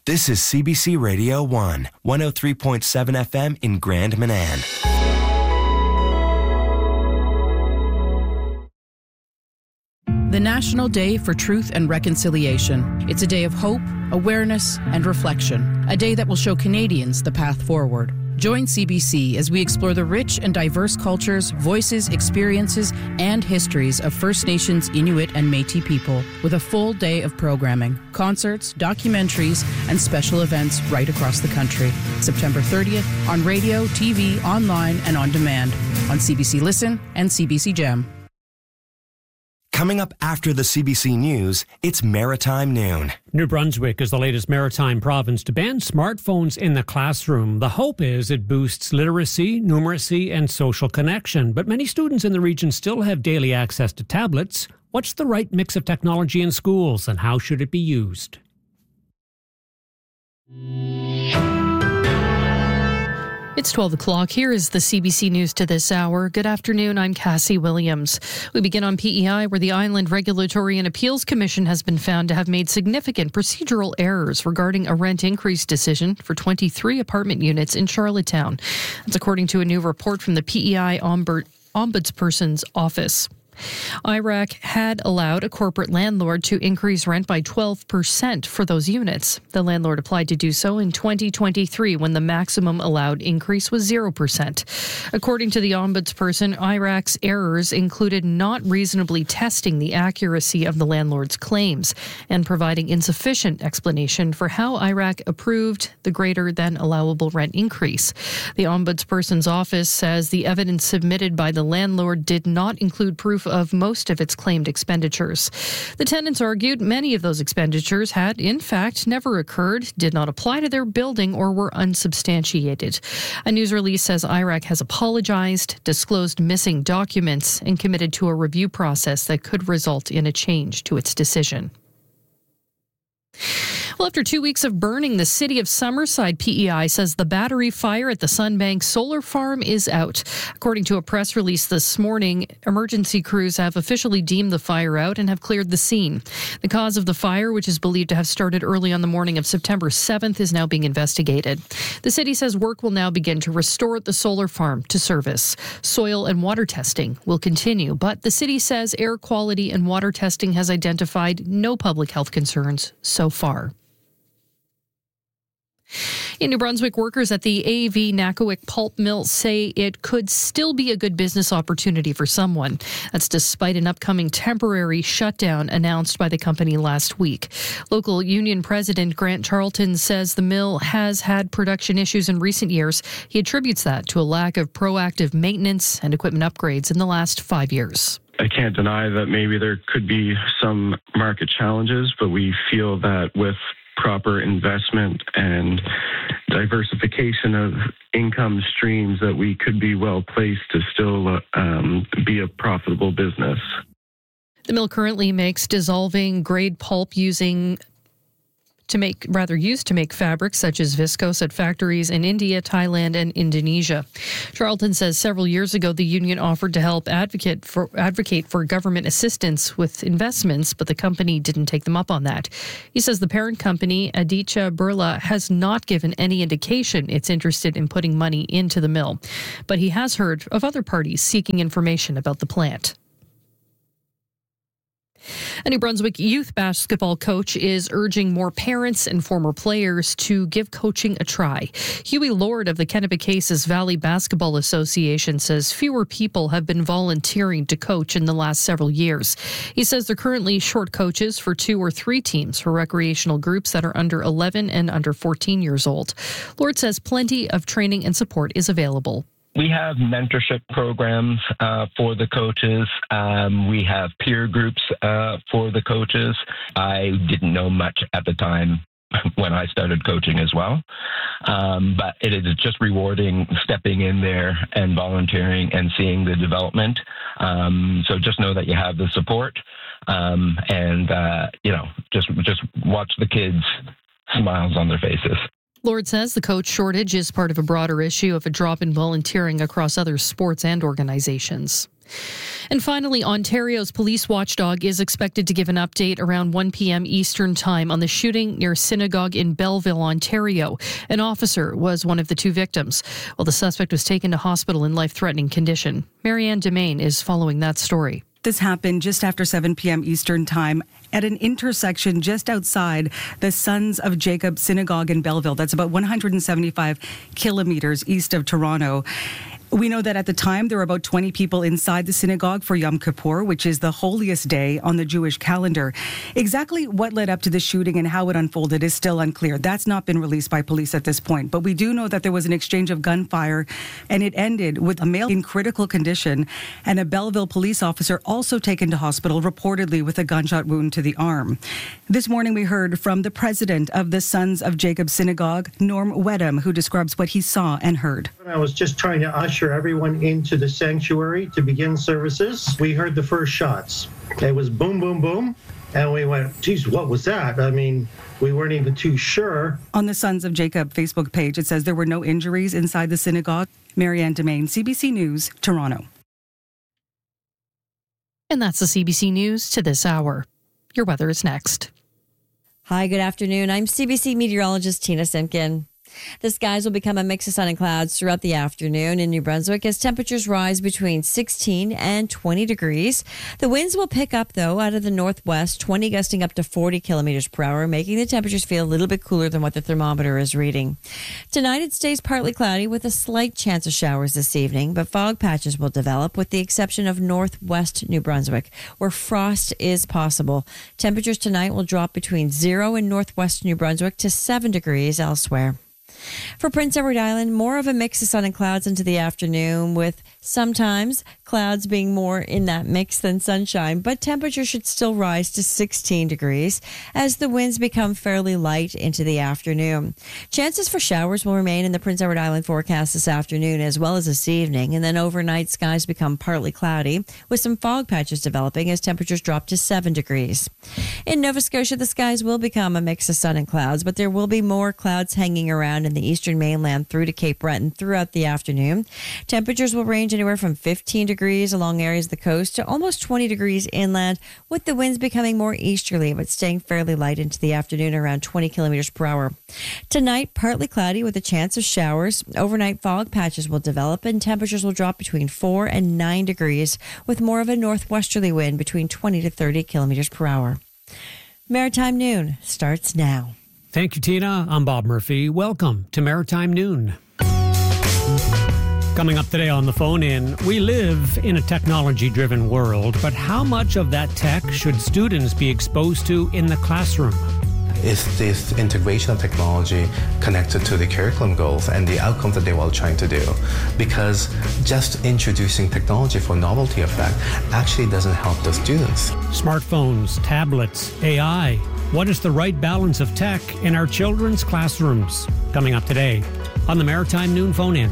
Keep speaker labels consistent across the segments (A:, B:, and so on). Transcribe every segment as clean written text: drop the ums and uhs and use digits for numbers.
A: This is CBC Radio 1, 103.7 FM in Grand Manan.
B: The National Day for Truth and Reconciliation. It's a day of hope, awareness, and reflection. A day that will show Canadians the path forward. Join CBC as we explore the rich and diverse cultures, voices, experiences, and histories of First Nations, Inuit, and Métis people with a full day of programming, concerts, documentaries, and special events right across the country. September 30th on radio, TV, online, and on demand on CBC Listen and CBC Gem.
A: Coming up after the CBC News, it's Maritime Noon.
C: New Brunswick is the latest maritime province to ban smartphones in the classroom. The hope is it boosts literacy, numeracy, and social connection. But many students in the region still have daily access to tablets. What's the right mix of technology in schools, and how should it be used?
D: It's 12 o'clock. Here is the CBC News to this hour. Good afternoon. I'm Cassie Williams. We begin on PEI, where the Island Regulatory and Appeals Commission has been found to have made significant procedural errors regarding a rent increase decision for 23 apartment units in Charlottetown. That's according to a new report from the PEI Ombudsperson's Office. IRAC had allowed a corporate landlord to increase rent by 12% for those units. The landlord applied to do so in 2023 when the maximum allowed increase was 0%. According to the ombudsperson, IRAC's errors included not reasonably testing the accuracy of the landlord's claims and providing insufficient explanation for how IRAC approved the greater than allowable rent increase. The ombudsperson's office says the evidence submitted by the landlord did not include proof of most of its claimed expenditures. The tenants argued many of those expenditures had, in fact, never occurred, did not apply to their building, or were unsubstantiated. A news release says IRAC has apologized, disclosed missing documents, and committed to a review process that could result in a change to its decision. Well, after 2 weeks of burning, the city of Summerside PEI says the battery fire at the Sunbank Solar Farm is out. According to a press release this morning, emergency crews have officially deemed the fire out and have cleared the scene. The cause of the fire, which is believed to have started early on the morning of September 7th, is now being investigated. The city says work will now begin to restore the solar farm to service. Soil and water testing will continue, but the city says air quality and water testing has identified no public health concerns so far. In New Brunswick, workers at the AV Nakawik pulp mill say it could still be a good business opportunity for someone. That's despite an upcoming temporary shutdown announced by the company last week. Local union president Grant Charlton says the mill has had production issues in recent years. He attributes that to a lack of proactive maintenance and equipment upgrades in the last 5 years.
E: I can't deny that maybe there could be some market challenges, but we feel that with proper investment and diversification of income streams that we could be well placed to still be a profitable business.
D: The mill currently makes dissolving grade pulp used to make fabrics such as viscose at factories in India, Thailand, and Indonesia. Charlton says several years ago the union offered to help advocate for government assistance with investments, but the company didn't take them up on that. He says the parent company, Aditya Birla, has not given any indication it's interested in putting money into the mill, but he has heard of other parties seeking information about the plant. A New Brunswick youth basketball coach is urging more parents and former players to give coaching a try. Huey Lord of the Kennebecasis Valley Basketball Association says fewer people have been volunteering to coach in the last several years. He says they're currently short coaches for 2 or 3 teams for recreational groups that are under 11 and under 14 years old. Lord says plenty of training and support is available.
F: We have mentorship programs for the coaches. We have peer groups for the coaches. I didn't know much at the time when I started coaching as well. But it is just rewarding stepping in there and volunteering and seeing the development. So just know that you have the support and just watch the kids' smiles on their faces.
D: Lord says the coach shortage is part of a broader issue of a drop in volunteering across other sports and organizations. And finally, Ontario's police watchdog is expected to give an update around 1 p.m. Eastern Time on the shooting near a synagogue in Belleville, Ontario. An officer was one of the two victims, while the suspect was taken to hospital in life-threatening condition. Marianne Demain is following that story.
G: This happened just after 7 p.m. Eastern Time at an intersection just outside the Sons of Jacob Synagogue in Belleville. That's about 175 kilometers east of Toronto. We know that at the time, there were about 20 people inside the synagogue for Yom Kippur, which is the holiest day on the Jewish calendar. Exactly what led up to the shooting and how it unfolded is still unclear. That's not been released by police at this point. But we do know that there was an exchange of gunfire, and it ended with a male in critical condition and a Belleville police officer also taken to hospital, reportedly with a gunshot wound to the arm. This morning, we heard from the president of the Sons of Jacob Synagogue, Norm Wedham, who describes what he saw and heard.
H: I was just trying to usher everyone into the sanctuary to begin services. We heard the first shots. It was boom, boom, boom. And we went, geez, what was that? I mean, we weren't even too sure.
G: On the Sons of Jacob Facebook page, it says there were no injuries inside the synagogue. Marianne Demain, CBC News, Toronto.
D: And that's the CBC News to this hour. Your weather is next.
I: Hi, good afternoon. I'm CBC meteorologist Tina Simpkin. The skies will become a mix of sun and clouds throughout the afternoon in New Brunswick as temperatures rise between 16 and 20 degrees. The winds will pick up, though, out of the northwest, 20 gusting up to 40 kilometers per hour, making the temperatures feel a little bit cooler than what the thermometer is reading. Tonight, it stays partly cloudy with a slight chance of showers this evening, but fog patches will develop with the exception of northwest New Brunswick, where frost is possible. Temperatures tonight will drop between 0 in northwest New Brunswick to 7 degrees elsewhere. For Prince Edward Island, more of a mix of sun and clouds into the afternoon, with sometimes clouds being more in that mix than sunshine, but temperature should still rise to 16 degrees as the winds become fairly light into the afternoon. Chances for showers will remain in the Prince Edward Island forecast this afternoon as well as this evening, and then overnight skies become partly cloudy with some fog patches developing as temperatures drop to 7 degrees. In Nova Scotia, the skies will become a mix of sun and clouds, but there will be more clouds hanging around in the eastern mainland through to Cape Breton throughout the afternoon. Temperatures will range anywhere from 15 degrees along areas of the coast to almost 20 degrees inland, with the winds becoming more easterly but staying fairly light into the afternoon around 20 kilometers per hour. Tonight, partly cloudy with a chance of showers. Overnight fog patches will develop and temperatures will drop between 4 and 9 degrees with more of a northwesterly wind between 20 to 30 kilometers per hour. Maritime Noon starts now.
C: Thank you, Tina. I'm Bob Murphy. Welcome to Maritime Noon. Coming up today on the phone-in, we live in a technology-driven world, but how much of that tech should students be exposed to in the classroom?
J: Is this integration of technology connected to the curriculum goals and the outcomes that they were trying to do? Because just introducing technology for novelty effect actually doesn't help the students.
C: Smartphones, tablets, AI. What is the right balance of tech in our children's classrooms? Coming up today on the Maritime Noon Phone-In.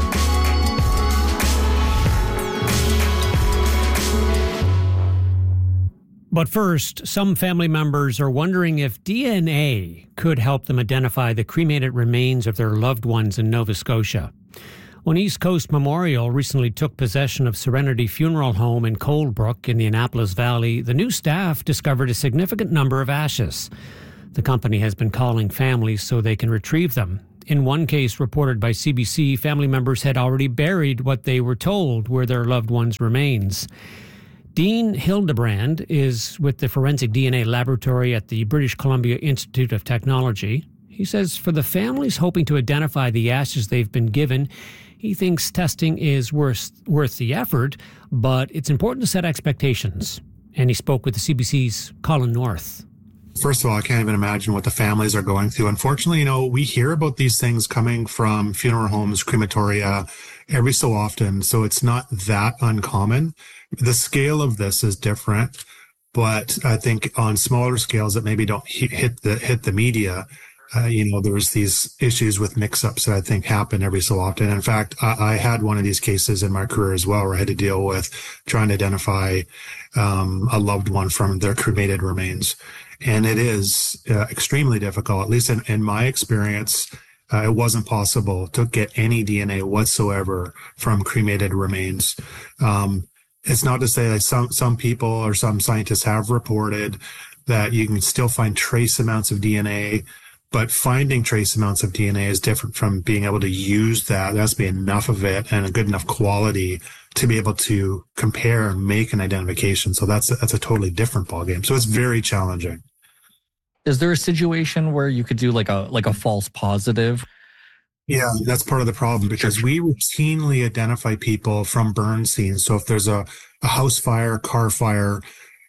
C: But first, some family members are wondering if DNA could help them identify the cremated remains of their loved ones in Nova Scotia. When East Coast Memorial recently took possession of Serenity Funeral Home in Coldbrook in the Annapolis Valley, the new staff discovered a significant number of ashes. The company has been calling families so they can retrieve them. In one case reported by CBC, family members had already buried what they were told were their loved ones' remains. Dean Hildebrand is with the Forensic DNA Laboratory at the British Columbia Institute of Technology. He says for the families hoping to identify the ashes they've been given, he thinks testing is worth the effort, but it's important to set expectations. And he spoke with the CBC's Colin North.
K: First of all, I can't even imagine what the families are going through. Unfortunately, we hear about these things coming from funeral homes, crematoria, every so often, so it's not that uncommon. The scale of this is different, but I think on smaller scales that maybe don't hit the media, there's these issues with mix-ups that I think happen every so often. In fact, I had one of these cases in my career as well, where I had to deal with trying to identify a loved one from their cremated remains. And it is extremely difficult, at least in my experience. It wasn't possible to get any DNA whatsoever from cremated remains. It's not to say that some people or some scientists have reported that you can still find trace amounts of DNA, but finding trace amounts of DNA is different from being able to use that. There has to be enough of it and a good enough quality to be able to compare and make an identification. So that's a totally different ballgame. So it's very challenging.
L: Is there a situation where you could do like a false positive?
K: Yeah, that's part of the problem because we routinely identify people from burn scenes. So if there's a house fire, car fire,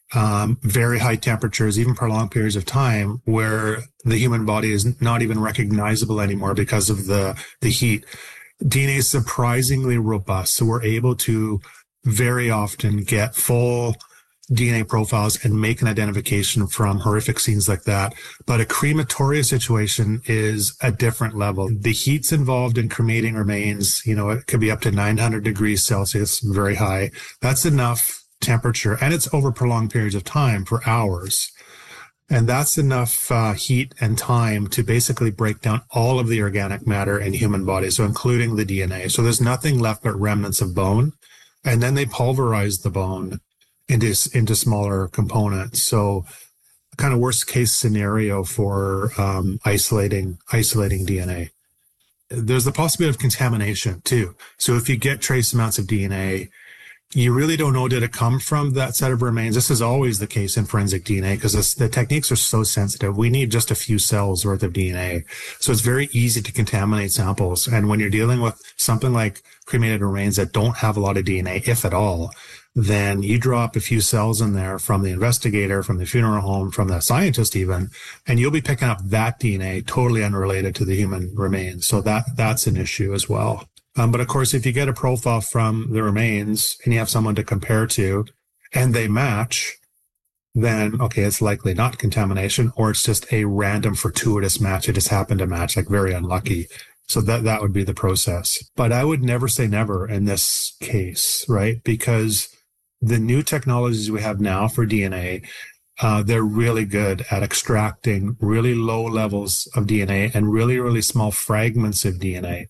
K: very high temperatures, even prolonged periods of time where the human body is not even recognizable anymore because of the heat, DNA is surprisingly robust. So we're able to very often get full DNA profiles and make an identification from horrific scenes like that. But a crematoria situation is a different level. The heat's involved in cremating remains, it could be up to 900 degrees Celsius, very high. That's enough temperature, and it's over prolonged periods of time for hours. And that's enough heat and time to basically break down all of the organic matter in human bodies, so including the DNA. So there's nothing left but remnants of bone. And then they pulverize the bone into smaller components. So kind of worst case scenario for isolating DNA. There's the possibility of contamination too. So if you get trace amounts of DNA, you really don't know, did it come from that set of remains? This is always the case in forensic DNA because the techniques are so sensitive. We need just a few cells worth of DNA. So it's very easy to contaminate samples. And when you're dealing with something like cremated remains that don't have a lot of DNA, if at all, then you drop a few cells in there from the investigator, from the funeral home, from the scientist even, and you'll be picking up that DNA totally unrelated to the human remains. So that's an issue as well. But of course, if you get a profile from the remains and you have someone to compare to and they match, then, okay, it's likely not contamination, or it's just a random fortuitous match. It just happened to match, like very unlucky. So that would be the process. But I would never say never in this case, right? Because the new technologies we have now for DNA, they're really good at extracting really low levels of DNA and really, really small fragments of DNA.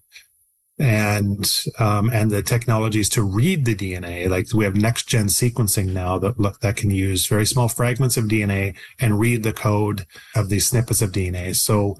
K: And the technologies to read the DNA, like we have next gen sequencing now that can use very small fragments of DNA and read the code of these snippets of DNA. So,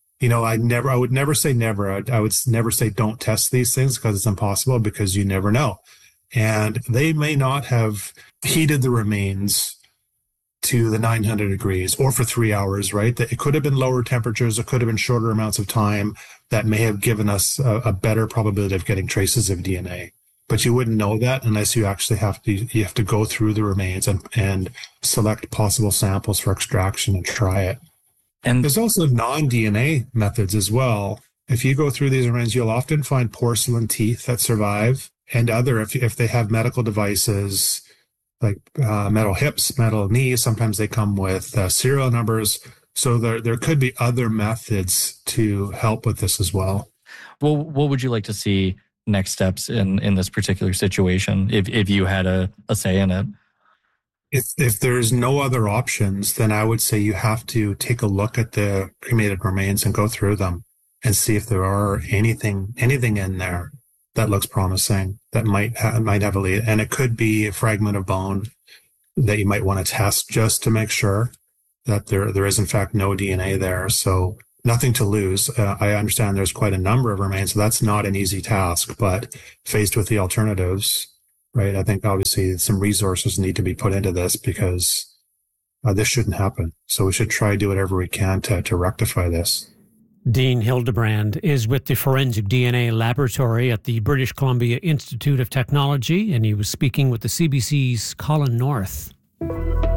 K: I would never say never. I would never say don't test these things because it's impossible, because you never know. And they may not have heated the remains to the 900 degrees or for 3 hours, right? It could have been lower temperatures. It could have been shorter amounts of time that may have given us a better probability of getting traces of DNA. But you wouldn't know that unless you actually have to go through the remains and select possible samples for extraction and try it. And there's also non-DNA methods as well. If you go through these remains, you'll often find porcelain teeth that survive, and if they have medical devices like metal hips, metal knees, sometimes they come with serial numbers. So there could be other methods to help with this as well.
L: Well, what would you like to see next steps in this particular situation if you had a say in it?
K: If there's no other options, then I would say you have to take a look at the cremated remains and go through them and see if there are anything in there that looks promising, that might have a lead. And it could be a fragment of bone that you might want to test just to make sure that there is in fact no DNA there. So nothing to lose. I understand there's quite a number of remains, so that's not an easy task, but faced with the alternatives, right? I think obviously some resources need to be put into this because this shouldn't happen. So we should try to do whatever we can to rectify this.
C: Dean Hildebrand is with the Forensic DNA Laboratory at the British Columbia Institute of Technology, and he was speaking with the CBC's Colin North.